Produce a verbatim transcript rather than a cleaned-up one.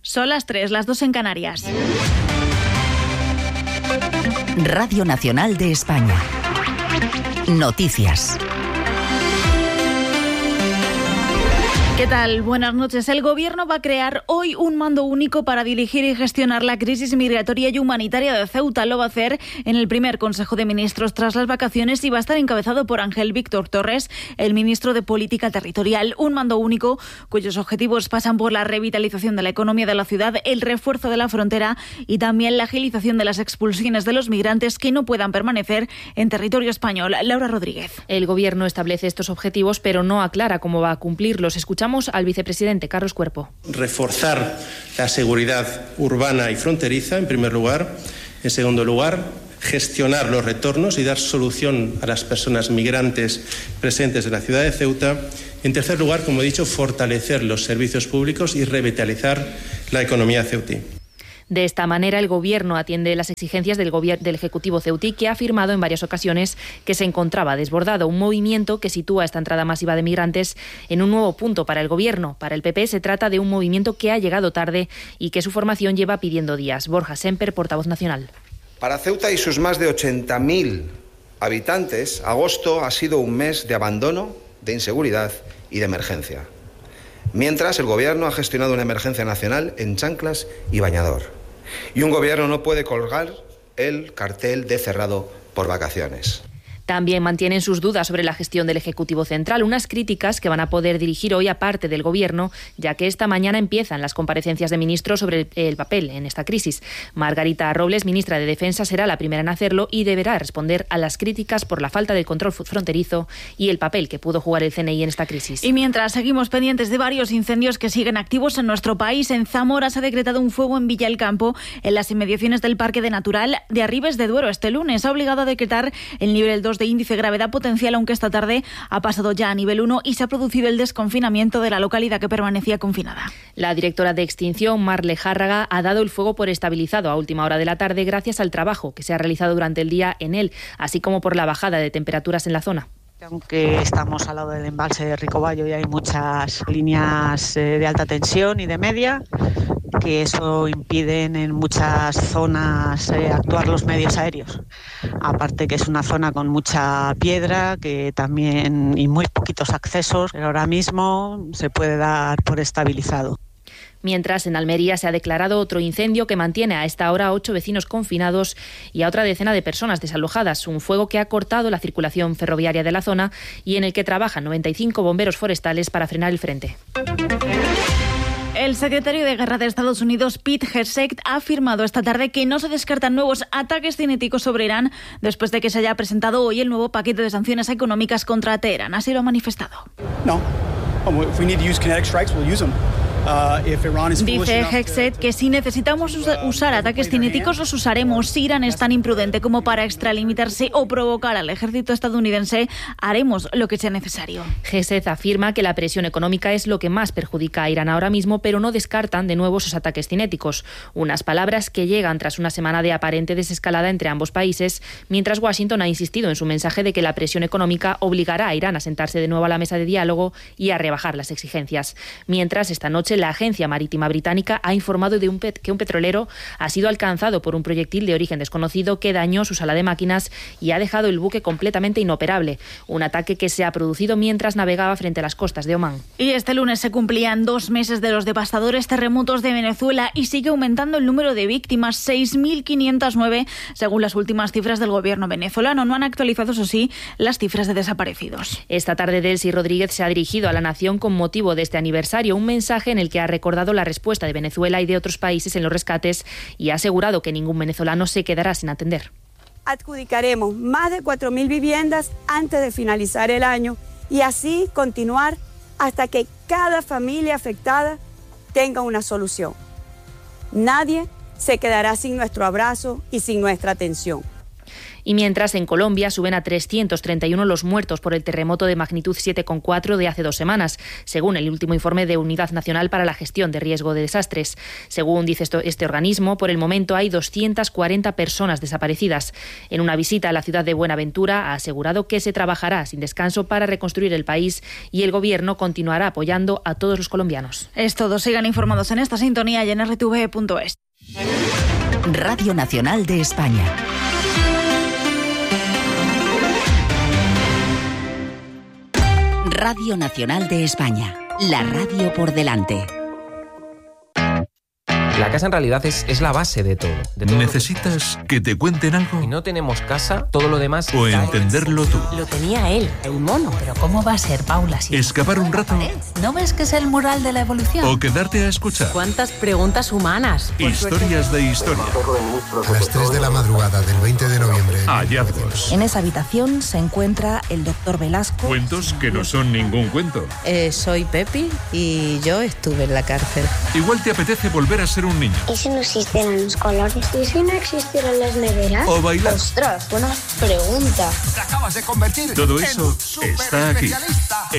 Son las tres, las dos en Canarias. Radio Nacional de España. Noticias. ¿Qué tal? Buenas noches. El Gobierno va a crear hoy un mando único para dirigir y gestionar la crisis migratoria y humanitaria de Ceuta. Lo va a hacer en el primer Consejo de Ministros tras las vacaciones y va a estar encabezado por Ángel Víctor Torres, el ministro de Política Territorial. Un mando único cuyos objetivos pasan por la revitalización de la economía de la ciudad, el refuerzo de la frontera y también la agilización de las expulsiones de los migrantes que no puedan permanecer en territorio español. Laura Rodríguez. El Gobierno establece estos objetivos, pero no aclara cómo va a cumplirlos. Escuchamos al vicepresidente Carlos Cuerpo. Reforzar la seguridad urbana y fronteriza, en primer lugar. En segundo lugar, gestionar los retornos y dar solución a las personas migrantes presentes en la ciudad de Ceuta. En tercer lugar, como he dicho, fortalecer los servicios públicos y revitalizar la economía ceutí. De esta manera, el Gobierno atiende las exigencias del, gobier- del Ejecutivo ceutí, que ha afirmado en varias ocasiones que se encontraba desbordado, un movimiento que sitúa esta entrada masiva de migrantes en un nuevo punto para el Gobierno. Para el P P se trata de un movimiento que ha llegado tarde y que su formación lleva pidiendo días. Borja Semper, portavoz nacional. Para Ceuta y sus más de ochenta mil habitantes, agosto ha sido un mes de abandono, de inseguridad y de emergencia. Mientras, el Gobierno ha gestionado una emergencia nacional en chanclas y bañador. Y un Gobierno no puede colgar el cartel de cerrado por vacaciones. También mantienen sus dudas sobre la gestión del Ejecutivo Central, unas críticas que van a poder dirigir hoy a parte del Gobierno, ya que esta mañana empiezan las comparecencias de ministros sobre el, el papel en esta crisis. Margarita Robles, ministra de Defensa, será la primera en hacerlo y deberá responder a las críticas por la falta de control fronterizo y el papel que pudo jugar el C N I en esta crisis. Y mientras seguimos pendientes de varios incendios que siguen activos en nuestro país, en Zamora se ha decretado un fuego en Villa El Campo, en las inmediaciones del Parque de Natural de Arribes de Duero. Este lunes ha obligado a decretar el nivel dos de índice de gravedad potencial, aunque esta tarde ha pasado ya a nivel uno y se ha producido el desconfinamiento de la localidad que permanecía confinada. La directora de Extinción, Marle Járraga, ha dado el fuego por estabilizado a última hora de la tarde gracias al trabajo que se ha realizado durante el día en él, así como por la bajada de temperaturas en la zona. Aunque estamos al lado del embalse de Ricoballo y hay muchas líneas de alta tensión y de media, que eso impiden en muchas zonas eh, actuar los medios aéreos. Aparte que es una zona con mucha piedra que también y muy poquitos accesos, pero ahora mismo se puede dar por estabilizado. Mientras, en Almería se ha declarado otro incendio que mantiene a esta hora a ocho vecinos confinados y a otra decena de personas desalojadas. Un fuego que ha cortado la circulación ferroviaria de la zona y en el que trabajan noventa y cinco bomberos forestales para frenar el frente. El secretario de Guerra de Estados Unidos, Pete Hegseth, ha afirmado esta tarde que no se descartan nuevos ataques cinéticos sobre Irán después de que se haya presentado hoy el nuevo paquete de sanciones económicas contra Teherán. Así lo ha manifestado. No. If we need to use kinetic strikes, we'll use them. Dice Hegseth que si necesitamos usar ataques cinéticos los usaremos. Si Irán es tan imprudente como para extralimitarse o provocar al ejército estadounidense, haremos lo que sea necesario. Hegseth afirma que la presión económica es lo que más perjudica a Irán ahora mismo, pero no descartan de nuevo esos ataques cinéticos. Unas palabras que llegan tras una semana de aparente desescalada entre ambos países, mientras Washington ha insistido en su mensaje de que la presión económica obligará a Irán a sentarse de nuevo a la mesa de diálogo y a rebajar las exigencias. Mientras, esta noche la Agencia Marítima Británica ha informado de un pet- que un petrolero ha sido alcanzado por un proyectil de origen desconocido que dañó su sala de máquinas y ha dejado el buque completamente inoperable. Un ataque que se ha producido mientras navegaba frente a las costas de Omán. Y este lunes se cumplían dos meses de los devastadores terremotos de Venezuela y sigue aumentando el número de víctimas, seis mil quinientos nueve según las últimas cifras del gobierno venezolano. No han actualizado, eso sí, las cifras de desaparecidos. Esta tarde Delcy Rodríguez se ha dirigido a la nación con motivo de este aniversario, un mensaje en el que ha recordado la respuesta de Venezuela y de otros países en los rescates y ha asegurado que ningún venezolano se quedará sin atender. Adjudicaremos más de cuatro mil viviendas antes de finalizar el año y así continuar hasta que cada familia afectada tenga una solución. Nadie se quedará sin nuestro abrazo y sin nuestra atención. Y mientras en Colombia suben a trescientos treinta y uno los muertos por el terremoto de magnitud siete coma cuatro de hace dos semanas, según el último informe de Unidad Nacional para la Gestión de Riesgo de Desastres. Según dice esto, este organismo, por el momento hay doscientas cuarenta personas desaparecidas. En una visita a la ciudad de Buenaventura ha asegurado que se trabajará sin descanso para reconstruir el país y el gobierno continuará apoyando a todos los colombianos. Es todo. Sigan informados en esta sintonía y en r t v punto es. Radio Nacional de España. Radio Nacional de España, la radio por delante. La casa en realidad es, es la base de todo, de todo. ¿Necesitas que te cuenten algo? Si no tenemos casa, todo lo demás... O entenderlo tú. Lo tenía él, el mono. Pero ¿cómo va a ser, Paula? Si ¿Escapar un rato? ¿No ves que es el mural de la evolución? ¿O quedarte a escuchar? ¿Cuántas preguntas humanas? Historias de historia. A las tres de la madrugada del veinte de noviembre... Hallazgos. En esa habitación se encuentra el doctor Velasco. Cuentos que no son ningún cuento. Eh, soy Pepi y yo estuve en la cárcel. Igual te apetece volver a ser un niño. ¿Y si no existieran los colores? ¿Y si no existieran las neveras? O bailar. ¡Ostras! Buena pregunta. Te acabas de convertir Todo eso en está aquí,